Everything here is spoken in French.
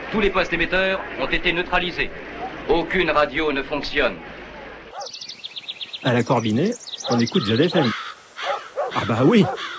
Tous les postes émetteurs ont été neutralisés. Aucune radio ne fonctionne. À la Corbinet, on écoute ZFM. Ah bah oui,